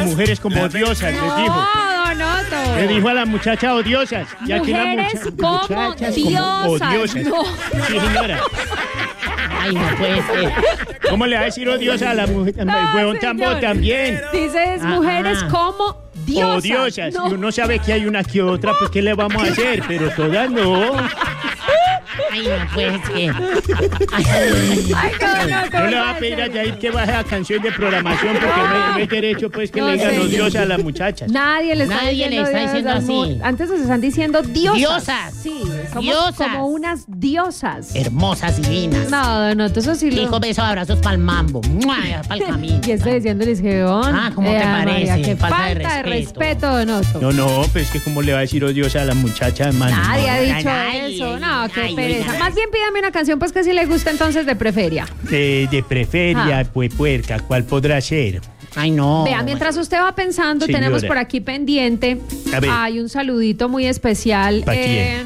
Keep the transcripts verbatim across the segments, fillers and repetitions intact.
mujeres como odiosas, les dijo. No, Don Otto. Le dijo a la muchacha odiosas. Y aquí la Mujeres mucha- como muchachas diosas. como odiosas. No. Sí, señora. Ay, no puede ser. ¿Cómo le va a decir odiosa a la mujer? No, El huevón tambo señor. también. Dices Ajá. mujeres como diosas. Odiosas. No. Y uno sabe que hay una que otra, pues ¿qué le vamos a hacer? Pero todas no. Ay, no puede ser. Ay, no, no, Yo ¿cómo le voy va a pedir a ser? Yair que baje la canción de programación porque no, no hay derecho pues que No, le digan señor. odiosa a las muchachas. Nadie le está Nadie le diciendo está diciendo diosas, así. mu- Antes nos están diciendo diosas. Diosas. Sí, somos Diosas. como unas diosas. Hermosas, divinas. No, Don Otto, eso sí lo... Hijo, besos, abrazos para el mambo. Para el camino. ¿Qué estoy diciéndoles, Geón? Ah, ¿cómo te María, parece? qué Falta falta, de de respeto. respeto, Don Otto. No, no, pues que cómo le va a decir odiosa a las muchachas, man. Nadie ha dicho Ay, eso. ay, No, qué ay, pereza. ay. Más bien pídame una canción, pues que sí le gusta entonces de preferia. De, de preferia, Ah. pues puerca, ¿cuál podrá ser? Ay, no. Vea, mientras usted va pensando, Señora. tenemos por aquí pendiente. A ver. Hay un saludito muy especial ¿Pa' quién? eh,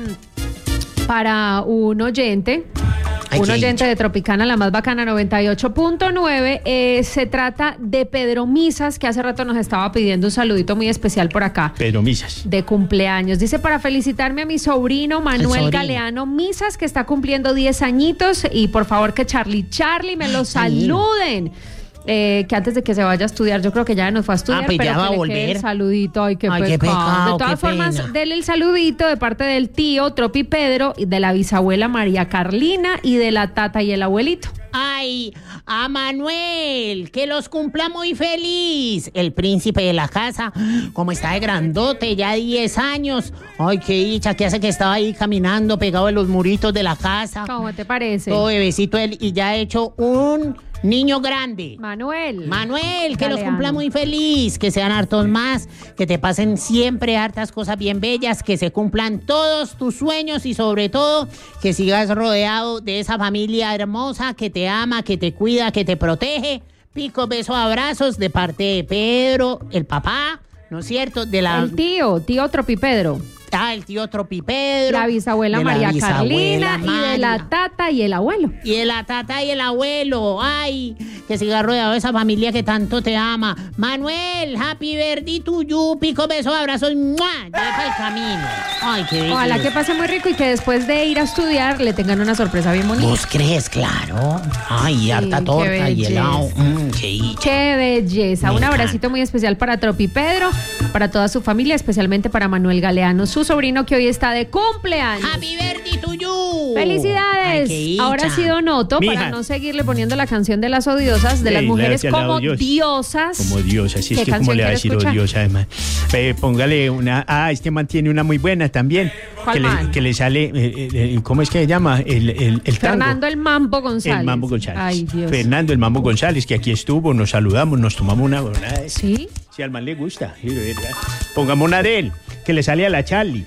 para un oyente. Ay, Un qué oyente de Tropicana, la más bacana, noventa y ocho punto nueve. Eh, se trata de Pedro Misas, que hace rato nos estaba pidiendo un saludito muy especial por acá. Pedro Misas. De cumpleaños. Dice para felicitarme a mi sobrino Manuel sobrino. Galeano Misas, que está cumpliendo diez añitos. Y por favor que Charlie Charlie me lo saluden. Eh, que antes de que se vaya a estudiar, yo creo que ya no fue a estudiar, Ah, pues pero ya va que a le quede volver. el saludito. Ay, qué, Ay, qué pecado. pecado, De todas qué formas, pena. dele el saludito de parte del tío Tropi Pedro y de la bisabuela María Carlina y de la tata y el abuelito. Ay, a Manuel, que los cumpla muy feliz. El príncipe de la casa, como está de grandote, ya diez años. Ay, qué dicha, que hace que estaba ahí caminando pegado en los muritos de la casa. ¿Cómo te parece? Todo bebecito él y ya ha hecho un niño grande. Manuel. Manuel, que los Galeano. cumpla muy feliz, que sean hartos más, que te pasen siempre hartas cosas bien bellas, que se cumplan todos tus sueños y sobre todo que sigas rodeado de esa familia hermosa que te ama, que te cuida, que te protege. Pico, besos, abrazos de parte de Pedro, el papá, ¿no es cierto? De la... El tío, tío Tropi Pedro. Ah, el tío Tropi Pedro. La bisabuela de la María bisabuela Carlina y de la María. tata y el abuelo. Y de la tata y el abuelo. Ay, que siga rodeado de esa familia que tanto te ama. Manuel, happy birthday to you. Pico, besos, abrazos. ¡Mua! Ya para el camino. Ay, qué belleza. Ojalá que pase muy rico y que después de ir a estudiar le tengan una sorpresa bien bonita. ¿Vos crees? Claro. Ay, harta qué torta y belleza. helado. Mm, qué dicha. ¡Qué belleza! Me Un encanta. abracito muy especial para Tropi Pedro, para toda su familia, especialmente para Manuel Galeano, su sobrino que hoy está de cumpleaños. Happy birthday to you. ¡Felicidades! Ay, qué dicha. Ahora sí, Don Otto, Mija. para no seguirle poniendo la canción de las odiosas, de las Sí, mujeres la- la como odiosa. diosas. Como diosa, sí, es ¿Qué que como canción le va a quiere decir escuchar? odiosa además. Eh, póngale una. Ah, este man tiene una muy buena también. ¿Cuál que, le, man? que le sale. eh, eh, eh, ¿Cómo es que se llama? El, el, el tango. Fernando el Mambo González. El Mambo González. Ay, Dios. Fernando el Mambo González, que aquí estuvo, nos saludamos, nos tomamos una. una ¿Sí? Si al man le gusta. Sí, de verdad. Pongamos una de él, que le sale a la Charlie.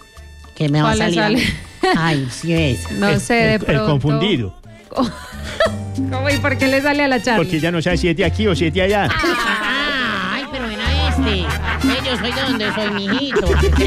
Que me va a ¿Cuál le salir. sale? Ay, sí es. No el, sé, de el- el pronto. confundido. ¿Cómo y por qué le sale a la Charlie? Porque ya no sabe si es de aquí o si es de allá. Ah, ay, pero ven a este. Ve, yo soy de donde soy, mijito.